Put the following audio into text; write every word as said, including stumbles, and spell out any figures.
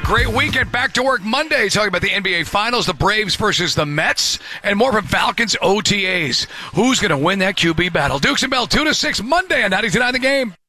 great weekend. Back to work Monday, talking about the N B A Finals, the Braves versus the Mets, and more from Falcons O T As. Who's going to win that Q B battle? Dukes and Bell, two to six Monday on ninety-two point nine The Game.